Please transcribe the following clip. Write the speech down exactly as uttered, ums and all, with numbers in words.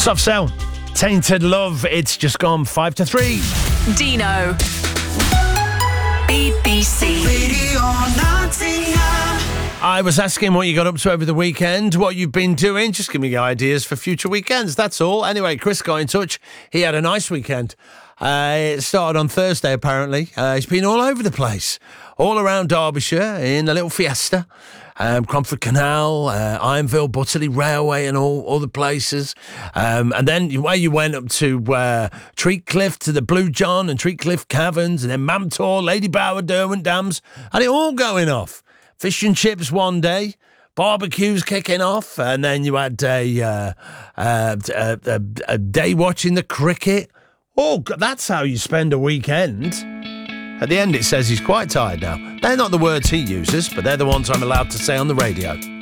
Soft Cell, Tainted Love. It's just gone five to three. Dino. B B C. Radio Nottingham. I was asking what you got up to over the weekend, what you've been doing. Just give me ideas for future weekends, that's all. Anyway, Chris got in touch. He had a nice weekend. Uh, it started on Thursday, apparently. Uh, he's been all over the place, all around Derbyshire in a little fiesta. Um, Cromford Canal, uh, Ironville, Butterley Railway and all, all the places. Um, and then where you went up to uh, Treatcliffe, to the Blue John and Treatcliffe Caverns, and then Mamtor, Lady Bower, Derwent Dams, and it all going off. Fish and chips one day, barbecues kicking off, and then you had a, uh, uh, a, a, a day watching the cricket. Oh, God, that's how you spend a weekend. At the end, it says he's quite tired now. They're not the words he uses, but they're the ones I'm allowed to say on the radio.